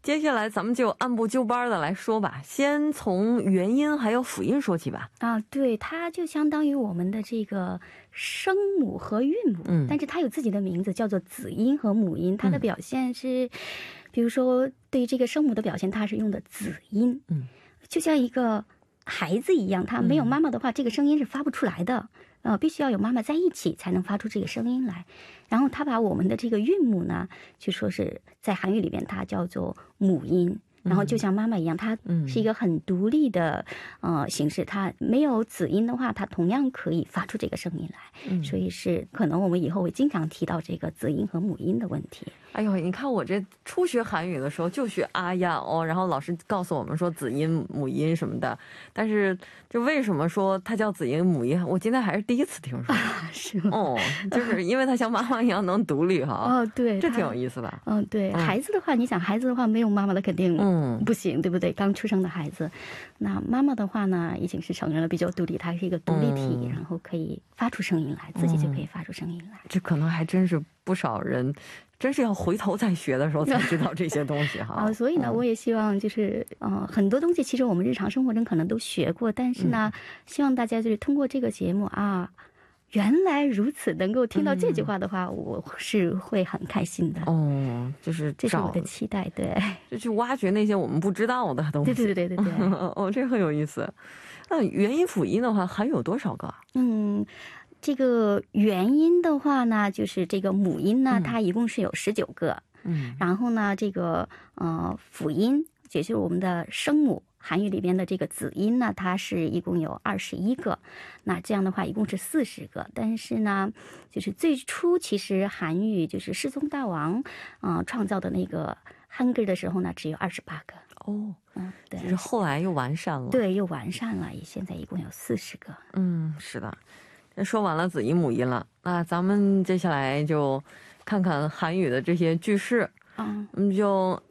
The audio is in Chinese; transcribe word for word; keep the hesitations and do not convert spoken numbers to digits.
接下来咱们就按部就班的来说吧，先从元音还有辅音说起吧。 啊，对，它就相当于我们的这个声母和韵母， 嗯但是它有自己的名字，叫做子音和母音。它的表现是，比如说对于这个声母的表现，它是用的子音， 嗯， 就像一个孩子一样，他没有妈妈的话，这个声音是发不出来的。呃，必须要有妈妈在一起才能发出这个声音来。然后他把我们的这个韵母呢，就说是在韩语里边它叫做母音。然后就像妈妈一样，它是一个很独立的呃形式，它没有子音的话，它同样可以发出这个声音来。所以是可能我们以后会经常提到这个子音和母音的问题。 哎呦，你看我这初学韩语的时候就学啊呀哦，然后老师告诉我们说子音母音什么的，但是就为什么说它叫子音母音，我今天还是第一次听说。 是吗？ 哦，就是因为它像妈妈一样能独立哈。 哦，对， 这挺有意思的。 嗯，对，孩子的话，你想孩子的话没有妈妈的肯定嗯不行，对不对？刚出生的孩子，那妈妈的话呢，已经是成人了，比较独立，它是一个独立体，然后可以发出声音来，自己就可以发出声音来。 这可能还真是不少人，真是要回头再学的时候才知道这些东西哈。 啊，所以呢，我也希望就是呃，很多东西其实我们日常生活中可能都学过，但是呢，希望大家就是通过这个节目啊，原来如此，能够听到这句话的话，我是会很开心的。 哦，就是这是我的期待，对， 就去挖掘那些我们不知道的东西。 对对对对对对。 哦，这很有意思。那元音辅音的话，还有多少个？ 嗯。这个元音的话呢，就是这个母音呢，它一共是有十九个。嗯，然后呢，这个呃辅音，也就是我们的声母，韩语里边的这个子音呢，它是一共有二十一个。那这样的话，一共是四十个。但是呢，就是最初其实韩语就是世宗大王啊、呃、创造的那个汉字的时候呢，只有二十八个。 哦， 嗯，对， 就是后来又完善了。 对，又完善了，现在一共有四十个。 嗯，是的。说完了子音母音了，那咱们接下来就看看韩语的这些句式。嗯，就